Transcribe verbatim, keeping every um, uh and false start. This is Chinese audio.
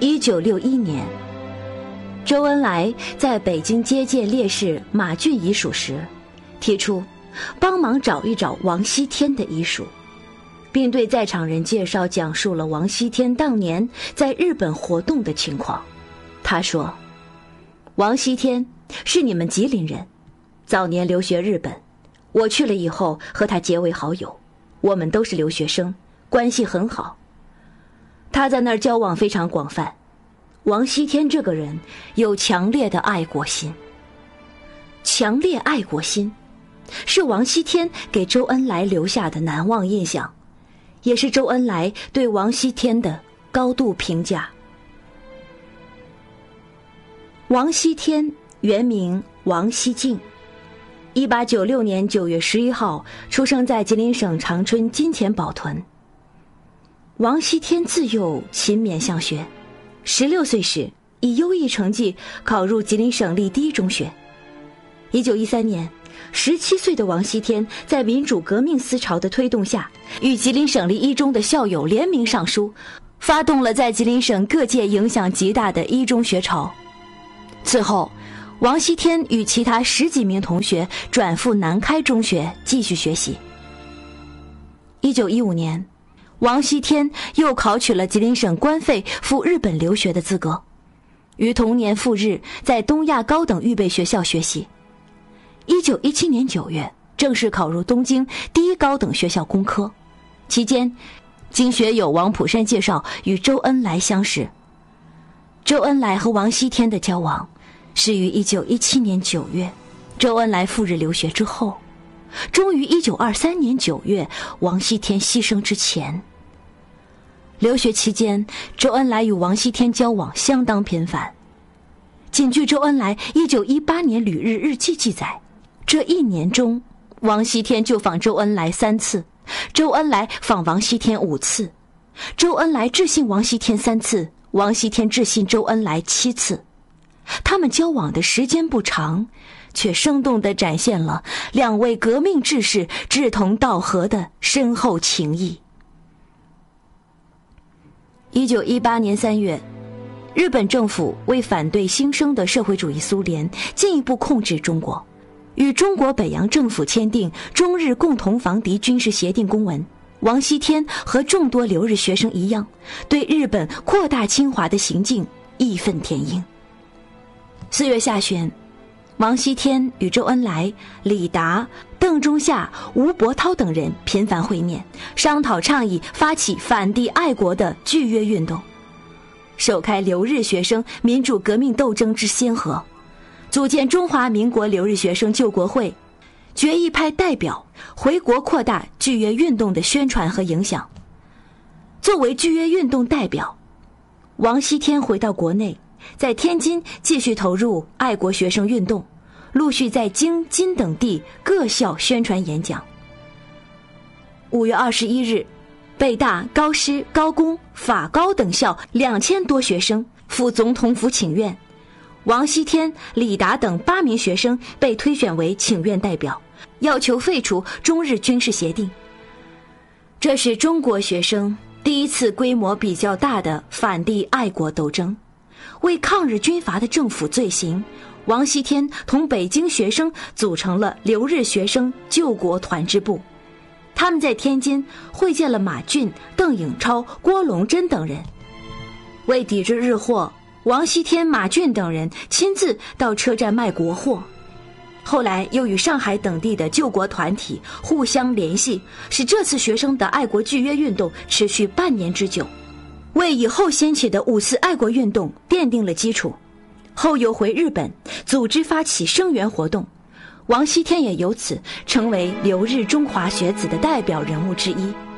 一九六一年，周恩来在北京接见烈士马俊遗属时，提出帮忙找一找王锡天的遗属，并对在场人介绍讲述了王锡天当年在日本活动的情况。他说，王锡天是你们吉林人，早年留学日本，我去了以后和他结为好友，我们都是留学生，关系很好。他在那儿交往非常广泛。王锡天这个人有强烈的爱国心，强烈爱国心是王锡天给周恩来留下的难忘印象，也是周恩来对王锡天的高度评价。王锡天原名王锡进，一八九六年九月十一号出生在吉林省长春金钱堡屯。王锡天自幼勤勉向学，十六岁时以优异成绩考入吉林省立第一中学。一九一三年，十七岁的王锡天在民主革命思潮的推动下，与吉林省立一中的校友联名上书，发动了在吉林省各界影响极大的一中学潮。此后，王锡天与其他十几名同学转赴南开中学继续学习。一九一五年，王锡天又考取了吉林省官费赴日本留学的资格，于同年赴日，在东亚高等预备学校学习。一九一七年九月，正式考入东京第一高等学校工科。期间，经学友王普山介绍，与周恩来相识。周恩来和王锡天的交往是于一九一七年九月，周恩来赴日留学之后，终于一九二三年九月，王锡天牺牲之前。留学期间，周恩来与王锡天交往相当频繁。仅据周恩来一九一八年旅日日记记载，这一年中，王锡天就访周恩来三次，周恩来访王锡天五次，周恩来致信王锡天三次，王锡天致信周恩来七次。他们交往的时间不长，却生动地展现了两位革命志士志同道合的深厚情谊。一九一八年三月，日本政府为反对兴生的社会主义苏联进一步控制中国，与中国北洋政府签订中日共同防敌军事协定公文。王锡天和众多留日学生一样，对日本扩大侵华的行径义愤填膺。四月下旬，王锡天与周恩来、李达、邓中夏、吴伯涛等人频繁会面，商讨倡议发起反帝爱国的拒约运动，首开留日学生民主革命斗争之先河，组建中华民国留日学生救国会，决议派代表回国扩大拒约运动的宣传和影响。作为拒约运动代表，王锡天回到国内，在天津继续投入爱国学生运动，陆续在京、津等地各校宣传演讲。五月二十一日，北大、高师、高工、法高等校两千多学生赴总统府请愿，王锡天、李达等八名学生被推选为请愿代表，要求废除中日军事协定。这是中国学生第一次规模比较大的反帝爱国斗争。为抗日军阀的政府罪行，王锡天同北京学生组成了留日学生救国团支部。他们在天津会见了马俊、邓颖超、郭龙珍等人。为抵制日货，王锡天、马俊等人亲自到车站卖国货。后来又与上海等地的救国团体互相联系，使这次学生的爱国拒约运动持续半年之久，为以后掀起的五四爱国运动奠定了基础。后又回日本组织发起声援活动，王锡天也由此成为留日中华学子的代表人物之一。